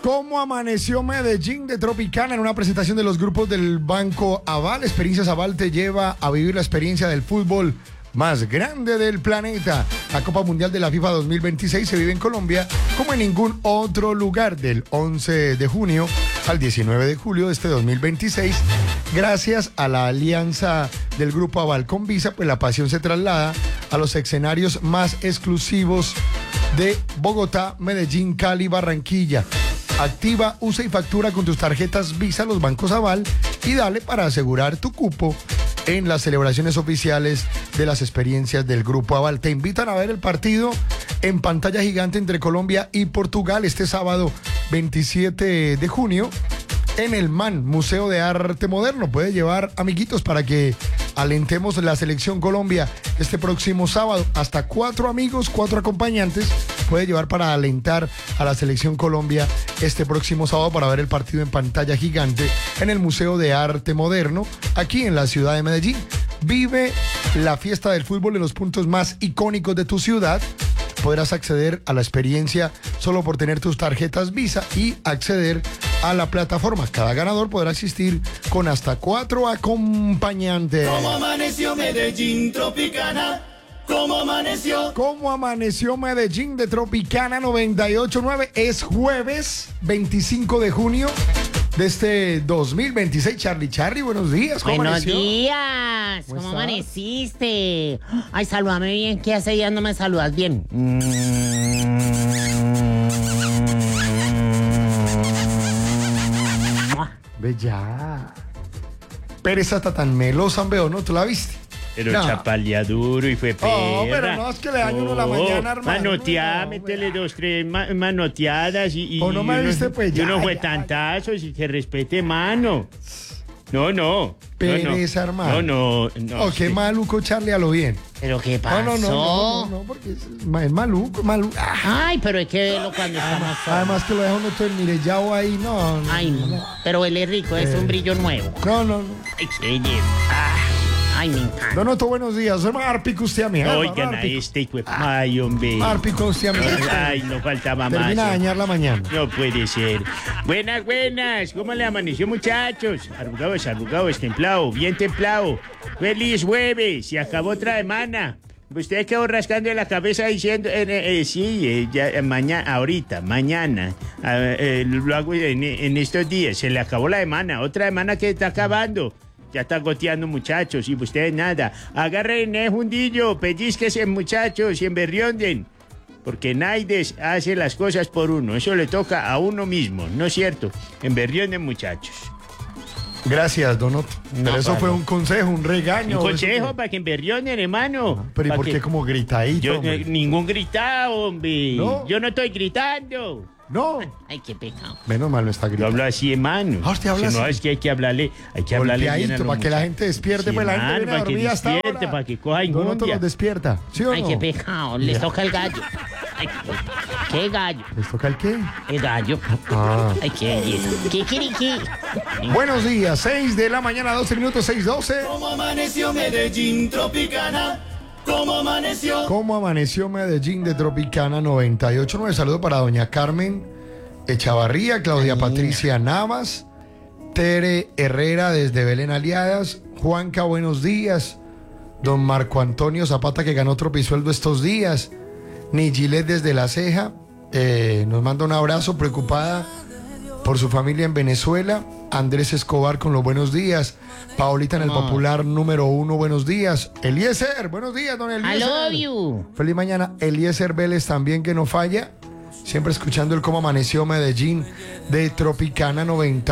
¿Cómo amaneció Medellín de Tropicana en una presentación de los grupos del Banco Aval? Experiencias Aval te lleva a vivir la experiencia del fútbol más grande del planeta. La Copa Mundial de la FIFA 2026 se vive en Colombia como en ningún otro lugar, del 11 de junio al 19 de julio de este 2026. Gracias a la alianza del Grupo Aval con Visa, pues la pasión se traslada a los escenarios más exclusivos de Bogotá, Medellín, Cali, Barranquilla. Activa, usa y factura con tus tarjetas Visa los bancos Aval y dale para asegurar tu cupo en las celebraciones oficiales de las experiencias del Grupo Aval. Te invitan a ver el partido en pantalla gigante entre Colombia y Portugal este sábado 27 de junio en el MAN, Museo de Arte Moderno. Puedes llevar amiguitos para que alentemos la selección Colombia este próximo sábado. Hasta 4 amigos, 4 acompañantes puede llevar para alentar a la selección Colombia este próximo sábado para ver el partido en pantalla gigante en el Museo de Arte Moderno, aquí en la ciudad de Medellín. Vive la fiesta del fútbol en los puntos más icónicos de tu ciudad. Podrás acceder a la experiencia solo por tener tus tarjetas Visa y acceder a la plataforma. Cada ganador podrá asistir con hasta 4 acompañantes. ¿Cómo amaneció Medellín Tropicana? ¿Cómo amaneció? ¿Cómo amaneció Medellín de Tropicana 98.9? Es jueves 25 de junio de este 2026. Charlie, buenos días. ¿Cómo Buenos amaneció? días. ¿Cómo amaneciste? Ay, salúdame bien, que hace días no me saludas bien. Ve ya. Pérez está tan melosa, veo, ¿no? ¿Tú la viste? Pero No. chapalea duro y fue perra. Oh, pero no, es que le daño uno la mañana, hermano. Manoteada, No, métele 2, 3 manoteadas y O no me uno- viste, pues, y ya, uno fue ya. tantazos y que respete mano. No. Pereza, hermano. No. Oh, qué sí. maluco, Charlie, a lo bien. ¿Pero qué pasó? No, porque es maluco. Ay, pero hay que verlo cuando estamos solos. Además que lo deja uno todo el mirellao ahí, no. Ay, no. Pero él es rico, es un brillo nuevo. No. Ay, qué belleza. Ay, me encanta. Donoto, buenos días. Soy Marpico, usted a mí. Oigan a este, ay, hombre. Marpico, usted a mí. Ay, no faltaba más. Termina de dañar la mañana. No puede ser. Buenas. ¿Cómo le amaneció, muchachos? Arrugados, templado, bien templado. Feliz jueves, se acabó otra semana. Usted quedó rascando en la cabeza diciendo, mañana. Lo hago en estos días. Se le acabó la semana. Otra semana que está acabando. Ya está goteando, muchachos, y ustedes nada. Agarren el fundillo, pellizquese, muchachos, y emberrionden. Porque nadie hace las cosas por uno. Eso le toca a uno mismo, ¿no es cierto? Emberrionden, muchachos. Gracias, Donoto. Pero eso claro. fue un consejo, un regaño. Un consejo para que emberrionden, hermano. Pero ¿y Pa' por qué que- como gritadito, Yo, hombre? ningún gritado, hombre. ¿No? Yo no estoy gritando. No. Ay, qué pecado. Menos mal no está Yo gritando. hablo así, hermano. Ah, usted habla Si no, así. es que hay que hablarle bien a Golpeadito, los para que la gente despierte, Sí, pues la gente hermano, viene para que dormida hasta despierte, ahora. para que coja Donoto inmundia. los despierta, ¿sí o Ay, no? qué pecado. Les toca el gallo. Ay, qué gallo. ¿Les toca el qué? El gallo. Ah. Ay, qué belleza. Kikiriki. Buenos días, 6 de la mañana, 12 minutos, 6:12. ¿Cómo amaneció Medellín Tropicana? ¿Cómo amaneció? ¿Cómo amaneció Medellín de Tropicana 98.9? Saludo para doña Carmen Echavarría, Claudia Patricia Navas, Tere Herrera desde Belén Aliadas, Juanca, buenos días, don Marco Antonio Zapata que ganó tropisueldo estos días, Nigilet desde La Ceja, nos manda un abrazo, preocupada por su familia en Venezuela. Andrés Escobar con los buenos días. Paolita en el popular número 1, buenos días. Eliezer, buenos días, don I Eliezer. love you. Feliz mañana. Eliezer Vélez también, que no falla. Siempre escuchando el Cómo Amaneció Medellín de Tropicana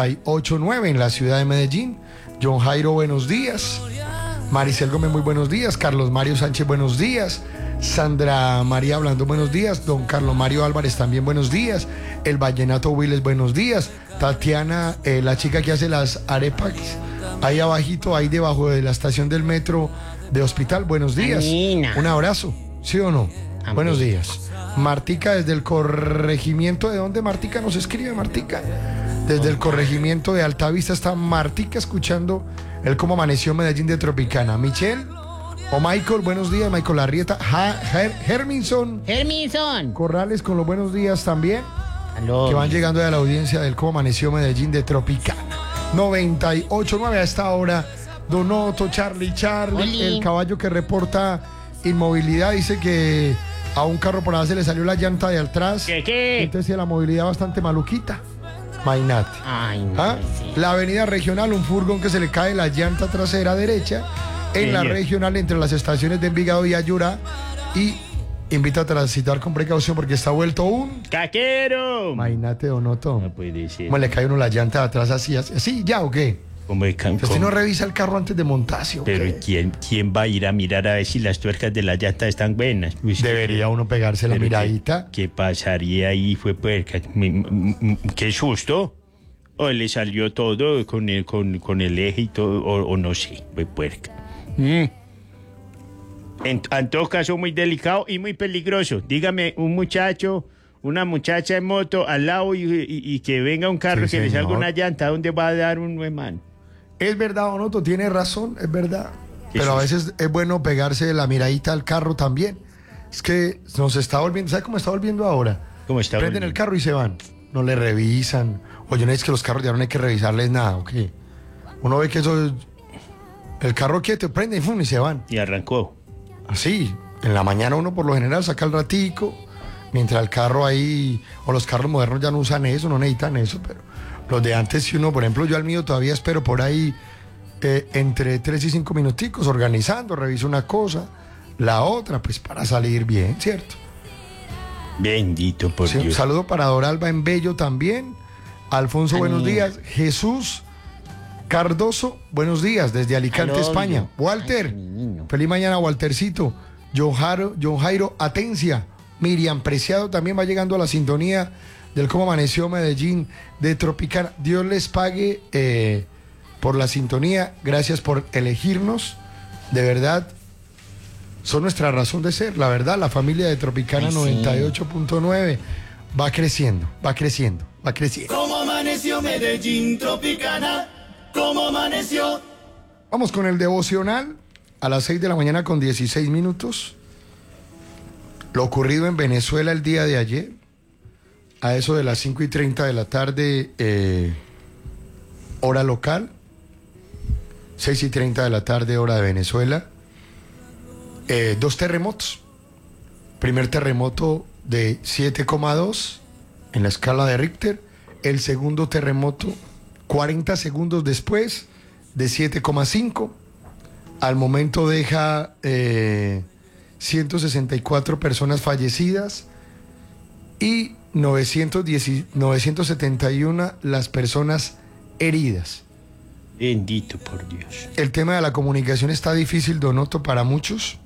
98.9 en la ciudad de Medellín. John Jairo, buenos días. Maricel Gómez, muy buenos días. Carlos Mario Sánchez, buenos días. Sandra María Blando, buenos días. Don Carlos Mario Álvarez, también buenos días. El Vallenato Willes, buenos días. Tatiana, la chica que hace las arepas, ahí abajito, ahí debajo de la estación del metro de Hospital, buenos días. Anina. Un abrazo, ¿sí o no? Amén. Buenos días. Martica desde el corregimiento, ¿de dónde Martica nos escribe, Martica? Desde el corregimiento de Altavista está Martica escuchando el Cómo Amaneció Medellín de Tropicana. Michelle o Michael, buenos días. Michael Arrieta, Herminson Herminson. Corrales con los buenos días también. Aló. que van llegando de la audiencia del Cómo Amaneció Medellín de Tropicana. 98.9 a esta hora. Donoto, Charlie, Oli. el caballo que reporta inmovilidad, dice que a un carro por allá se le salió la llanta de atrás. ¿Qué? Entonces sí, la movilidad bastante maluquita. Imagínate. Ay, no. ¿Ah? Sí. La avenida regional, un furgón que se le cae la llanta trasera derecha en la Señor. regional entre las estaciones de Envigado y Ayurá, y invita a transitar con precaución porque está vuelto un... ¡Caquero! Imagínate, Donoto. No puede ser. ¿Cómo le cae uno la llanta de atrás así, así ya o qué? ¿Cómo es can- Usted cómo? no revisa el carro antes de montarse, ¿o Pero qué? ¿quién va a ir a mirar a ver si las tuercas de la llanta están buenas? Uy, Debería uno pegarse la pero miradita. ¿Qué pasaría ahí? Fue puerca. ¿Qué susto? O le salió todo con el eje y todo, o no sé, fue puerca. En todo caso, muy delicado y muy peligroso. Dígame, un muchacho, una muchacha en moto al lado y que venga un carro Sí, que le salga señor. una llanta, ¿a dónde va a dar un hermano? Es verdad, Donoto, tiene razón, es verdad. ¿Qué Pero a susto? veces es bueno pegarse la miradita al carro también. Es que nos está volviendo, ¿sabe cómo está volviendo ahora? ¿Cómo está Prenden el volviendo? carro y se van. No le revisan. Oye, no es que los carros ya no hay que revisarles nada, ¿ok? Uno ve que eso es... El carro quieto, prende y ¡fum! Y se van. Y arrancó. Así, en la mañana uno por lo general saca el ratico, mientras el carro ahí, o los carros modernos ya no usan eso, no necesitan eso, pero los de antes, si uno, por ejemplo, yo al mío todavía espero por ahí entre 3 y 5 minuticos organizando, reviso una cosa, la otra, pues para salir bien, ¿cierto? Bendito por Sí, un Dios. saludo para Doralba en Bello también. Alfonso, buenos Ani. días. Jesús Cardoso, buenos días desde Alicante, Aló, España. yo. Walter, Ay, mi niño. feliz mañana, Waltercito. John Jairo Atencia. Miriam Preciado también va llegando a la sintonía del Cómo Amaneció Medellín de Tropicana. Dios les pague por la sintonía. Gracias por elegirnos. De verdad, son nuestra razón de ser. La verdad, la familia de Tropicana Ay, sí. 98.9 va creciendo, va creciendo, va creciendo. Como amaneció Medellín Tropicana, como amaneció. Vamos con el devocional a las 6 de la mañana con 16 minutos. Lo ocurrido en Venezuela el día de ayer, a eso de las 5:30 de la tarde, hora local, 6:30 de la tarde, hora de Venezuela. 2 terremotos. Primer terremoto de 7,2 en la escala de Richter. El segundo terremoto 40 segundos después de 7,5. Al momento deja 164 personas fallecidas y 971 las personas heridas. Bendito por Dios. El tema de la comunicación está difícil, Donoto, para muchos.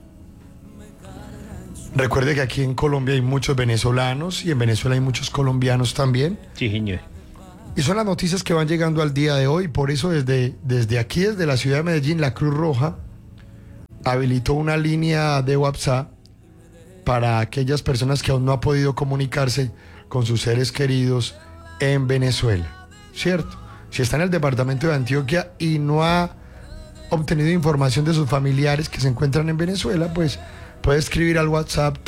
Recuerde que aquí en Colombia hay muchos venezolanos y en Venezuela hay muchos colombianos también. Sí, señor. Y son las noticias que van llegando al día de hoy. Por eso desde aquí, desde la ciudad de Medellín, la Cruz Roja habilitó una línea de WhatsApp para aquellas personas que aún no han podido comunicarse con sus seres queridos en Venezuela. ¿Cierto? Si está en el departamento de Antioquia y no ha obtenido información de sus familiares que se encuentran en Venezuela, pues puede escribir al WhatsApp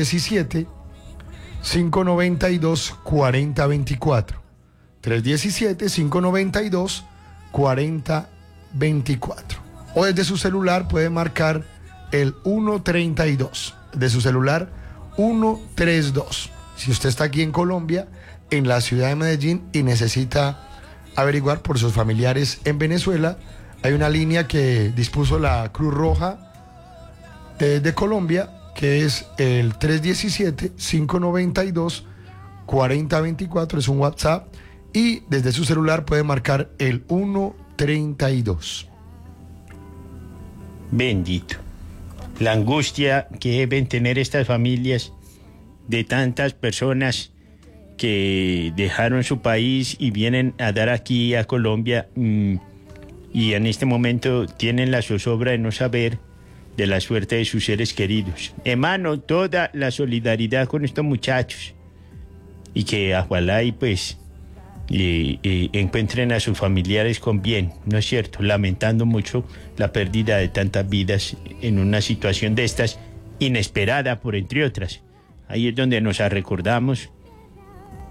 317-592-4024. 317-592-4024. O desde su celular puede marcar el 132. De su celular 132. Si usted está aquí en Colombia, en la ciudad de Medellín, y necesita averiguar por sus familiares en Venezuela, hay una línea que dispuso la Cruz Roja de Colombia, que es el 317-592-4024. Es un WhatsApp. Y desde su celular puede marcar el 132. Bendito. La angustia que deben tener estas familias de tantas personas que dejaron su país y vienen a dar aquí a Colombia y en este momento tienen la zozobra de no saber de la suerte de sus seres queridos. Hermano, toda la solidaridad con estos muchachos y que ojalá y pues encuentren a sus familiares con bien, ¿no es cierto? Lamentando mucho la pérdida de tantas vidas en una situación de estas inesperada por entre otras. Ahí es donde nos recordamos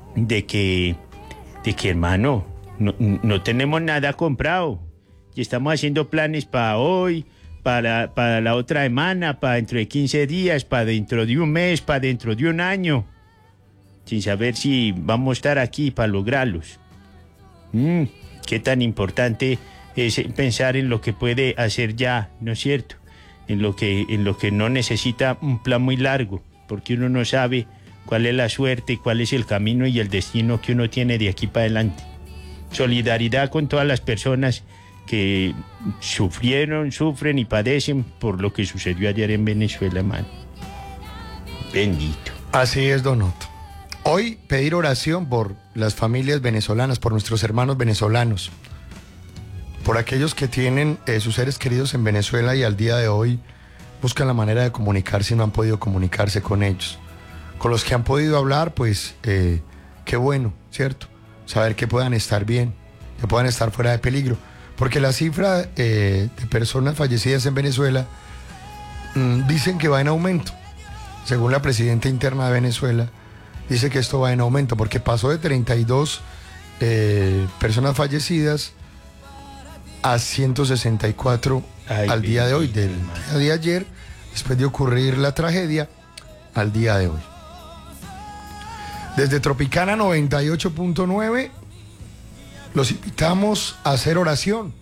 de que, hermano, no tenemos nada comprado. Y estamos haciendo planes para hoy, para la otra semana, para dentro de 15 días, para dentro de un mes, para dentro de un año, sin saber si vamos a estar aquí para lograrlos. Qué tan importante es pensar en lo que puede hacer ya, ¿no es cierto? En lo que no necesita un plan muy largo, porque uno no sabe cuál es la suerte, cuál es el camino y el destino que uno tiene de aquí para adelante. Solidaridad con todas las personas que sufren y padecen por lo que sucedió ayer en Venezuela, man. Bendito. Así es, Don Otto. Hoy pedir oración por las familias venezolanas, por nuestros hermanos venezolanos, por aquellos que tienen sus seres queridos en Venezuela y al día de hoy buscan la manera de comunicarse y no han podido comunicarse con ellos. Con los que han podido hablar, pues qué bueno, ¿cierto? Saber que puedan estar bien, que puedan estar fuera de peligro. Porque la cifra de personas fallecidas en Venezuela dicen que va en aumento. Según la presidenta interna de Venezuela, dice que esto va en aumento porque pasó de 32 personas fallecidas a 164 al día de hoy, del día de ayer, después de ocurrir la tragedia, al día de hoy. Desde Tropicana 98.9 los invitamos a hacer oración,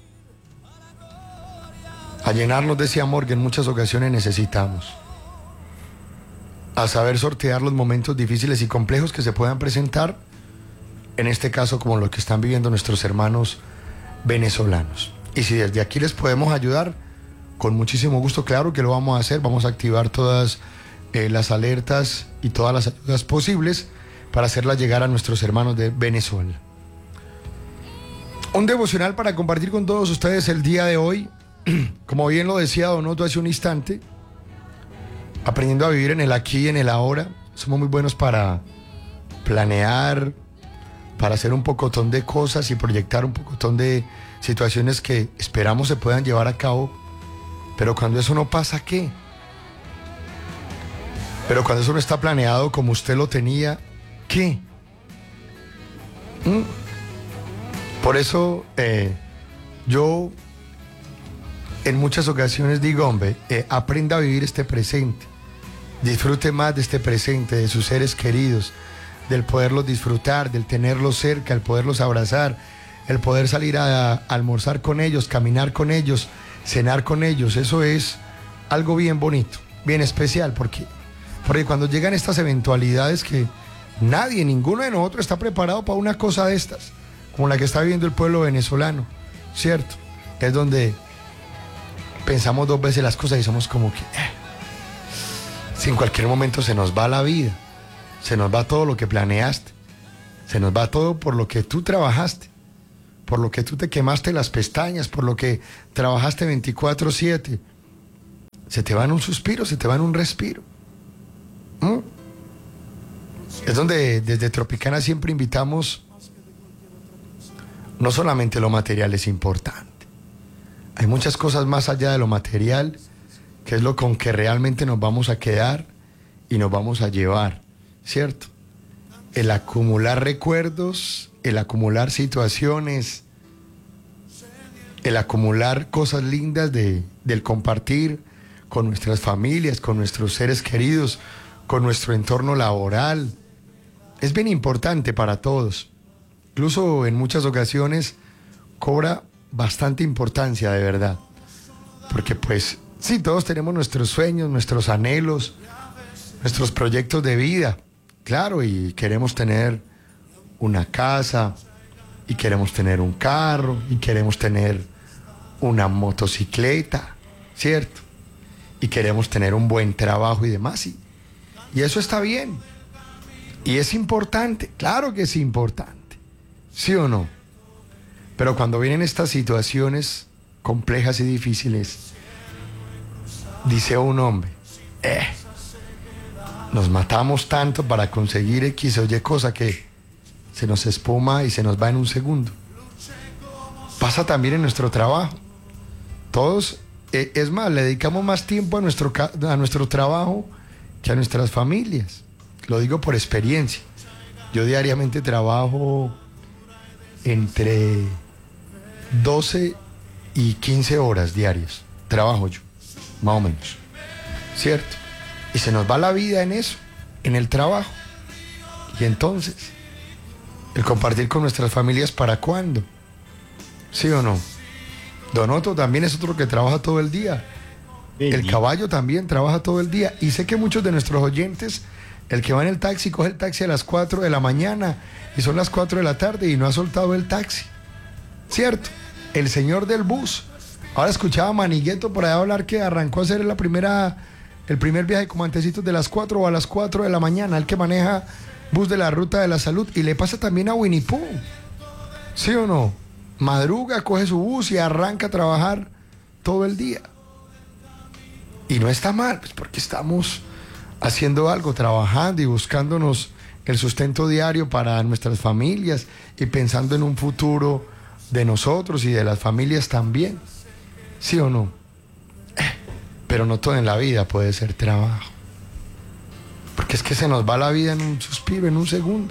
a llenarnos de ese amor que en muchas ocasiones necesitamos, a saber sortear los momentos difíciles y complejos que se puedan presentar, en este caso como los que están viviendo nuestros hermanos venezolanos. Y si desde aquí les podemos ayudar, con muchísimo gusto, claro que lo vamos a hacer. Vamos a activar todas las alertas y todas las ayudas posibles para hacerlas llegar a nuestros hermanos de Venezuela. Un devocional para compartir con todos ustedes el día de hoy. Como bien lo decía Don Otto hace un instante, aprendiendo a vivir en el aquí y en el ahora. Somos muy buenos para planear, para hacer un pocotón de cosas y proyectar un pocotón de situaciones que esperamos se puedan llevar a cabo. Pero cuando eso no pasa, ¿qué? Pero cuando eso no está planeado como usted lo tenía, ¿qué? Por eso yo en muchas ocasiones digo, hombre, aprenda a vivir este presente. Disfrute más de este presente, de sus seres queridos, del poderlos disfrutar, del tenerlos cerca, el poderlos abrazar, el poder salir a almorzar con ellos, caminar con ellos, cenar con ellos. Eso es algo bien bonito, bien especial, porque cuando llegan estas eventualidades que nadie, ninguno de nosotros está preparado para una cosa de estas, como la que está viviendo el pueblo venezolano, ¿cierto? Es donde pensamos dos veces las cosas y somos como que si en cualquier momento se nos va la vida, se nos va todo lo que planeaste, se nos va todo por lo que tú trabajaste, por lo que tú te quemaste las pestañas, por lo que trabajaste 24/7. Se te va en un suspiro, se te va en un respiro. Es donde desde Tropicana siempre invitamos, no solamente lo material es importante, hay muchas cosas más allá de lo material, que es lo con que realmente nos vamos a quedar y nos vamos a llevar, ¿cierto? El acumular recuerdos, el acumular situaciones, el acumular cosas lindas del compartir con nuestras familias, con nuestros seres queridos, con nuestro entorno laboral. Es bien importante para todos. Incluso en muchas ocasiones cobra bastante importancia, de verdad. Porque pues sí, todos tenemos nuestros sueños, nuestros anhelos, nuestros proyectos de vida. Claro, y queremos tener una casa, y queremos tener un carro, y queremos tener una motocicleta, ¿cierto? Y queremos tener un buen trabajo y demás. Y eso está bien. Y es importante, claro que es importante. ¿Sí o no? Pero cuando vienen estas situaciones complejas y difíciles, dice un hombre, nos matamos tanto para conseguir X o Y cosa que se nos espuma y se nos va en un segundo. Pasa también en nuestro trabajo. Todos, es más, le dedicamos más tiempo a nuestro trabajo que a nuestras familias. Lo digo por experiencia. Yo diariamente trabajo entre 12 y 15 horas diarias. Trabajo yo, más o menos. ¿Cierto? Y se nos va la vida en eso, en el trabajo. Y entonces, el compartir con nuestras familias, ¿para cuándo? ¿Sí o no? Don Otto también es otro que trabaja todo el día. El caballo también trabaja todo el día. Y sé que muchos de nuestros oyentes, el que va en el taxi, coge el taxi a las 4 de la mañana y son las 4 de la tarde y no ha soltado el taxi. ¿Cierto? El señor del bus. Ahora escuchaba a Manigueto por allá hablar que arrancó a hacer el primer viaje como antecitos de las 4 o a las 4 de la mañana. El que maneja bus de la Ruta de la Salud. Y le pasa también a Winnie Pooh. ¿Sí o no? Madruga, coge su bus y arranca a trabajar todo el día. Y no está mal, pues porque estamos haciendo algo, trabajando y buscándonos el sustento diario para nuestras familias y pensando en un futuro de nosotros y de las familias también. ¿Sí o no? Pero no todo en la vida puede ser trabajo. Porque es que se nos va la vida en un suspiro, en un segundo.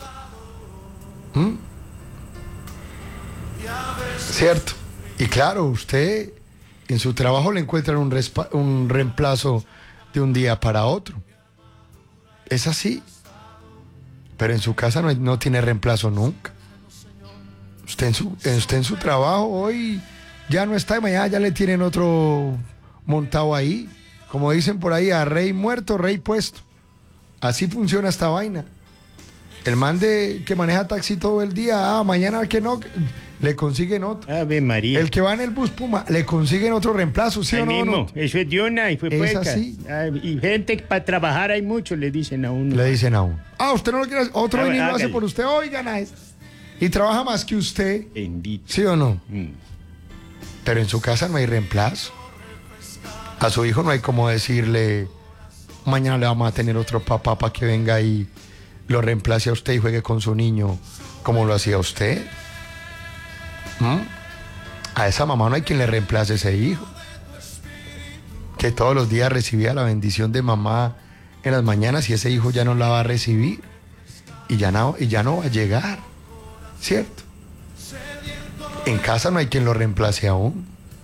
¿Cierto? Y claro, usted en su trabajo le encuentran un reemplazo de un día para otro. Es así. Pero en su casa no tiene reemplazo nunca. Usted en su trabajo hoy ya no está y mañana ya le tienen otro montado ahí. Como dicen por ahí, a rey muerto, rey puesto. Así funciona esta vaina. El man que maneja taxi todo el día, mañana que no, le consiguen otro. Ave María. El que va en el bus Puma, le consiguen otro reemplazo, ¿sí o no? Mismo. Eso es de una y fue Es pueca. así. Y gente para trabajar hay muchos, le dicen a uno. Le dicen a uno. Usted no lo quiere hacer. Otro ni lo hace Hágale. por usted. Oigan a este. Y trabaja más que usted. Bendito. ¿Sí o no? Mm. Pero en su casa no hay reemplazo. A su hijo no hay como decirle, mañana le vamos a tener otro papá para que venga y lo reemplace a usted y juegue con su niño como lo hacía usted. A esa mamá no hay quien le reemplace ese hijo. Que todos los días recibía la bendición de mamá en las mañanas y ese hijo ya no la va a recibir. Y ya no va a llegar. ¿Cierto? En casa no hay quien lo reemplace aún.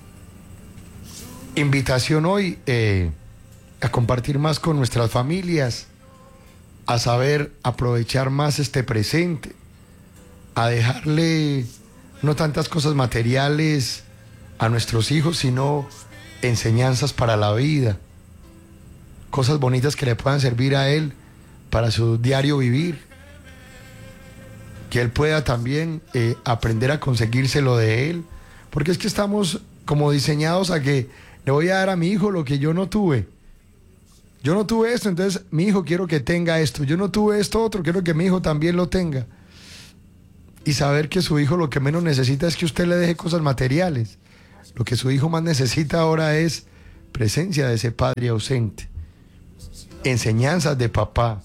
Invitación hoy a compartir más con nuestras familias, a saber aprovechar más este presente, a dejarle no tantas cosas materiales a nuestros hijos, sino enseñanzas para la vida, cosas bonitas que le puedan servir a él para su diario vivir, que él pueda también aprender a conseguírselo de él, porque es que estamos como diseñados a que le voy a dar a mi hijo lo que yo no tuve. Yo no tuve esto, entonces mi hijo quiero que tenga esto. Yo no tuve esto otro, quiero que mi hijo también lo tenga. Y saber que su hijo lo que menos necesita es que usted le deje cosas materiales. Lo que su hijo más necesita ahora es presencia de ese padre ausente. Enseñanzas de papá.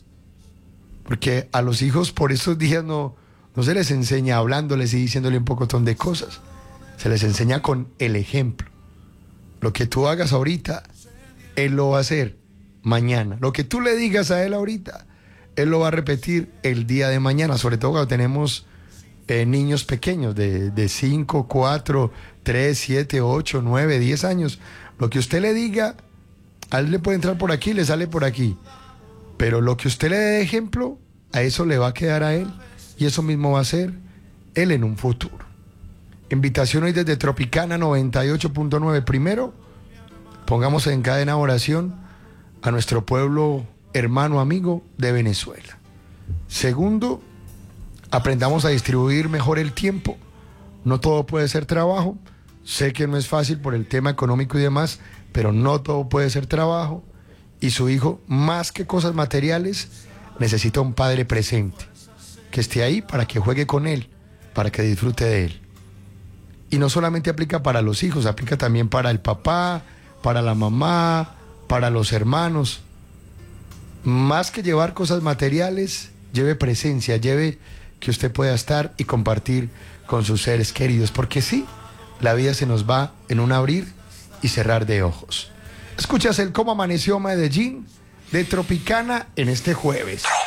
Porque a los hijos por estos días no se les enseña hablándoles y diciéndole un pocotón de cosas. Se les enseña con el ejemplo. Lo que tú hagas ahorita, él lo va a hacer mañana. Lo que tú le digas a él ahorita, él lo va a repetir el día de mañana. Sobre todo cuando tenemos niños pequeños de 5, 4, 3, 7, 8, 9, 10 años. Lo que usted le diga, a él le puede entrar por aquí, le sale por aquí. Pero lo que usted le dé de ejemplo, a eso le va a quedar a él. Y eso mismo va a ser él en un futuro. Invitación hoy desde Tropicana 98.9. Primero, pongamos en cadena oración a nuestro pueblo hermano, amigo de Venezuela. Segundo, aprendamos a distribuir mejor el tiempo. No todo puede ser trabajo. Sé que no es fácil por el tema económico y demás, pero no todo puede ser trabajo. Y su hijo, más que cosas materiales, necesita un padre presente, que esté ahí para que juegue con él, para que disfrute de él. Y no solamente aplica para los hijos, aplica también para el papá, para la mamá, para los hermanos. Más que llevar cosas materiales, lleve presencia, lleve que usted pueda estar y compartir con sus seres queridos. Porque sí, la vida se nos va en un abrir y cerrar de ojos. Escuchas el Cómo Amaneció Medellín de Tropicana en este jueves.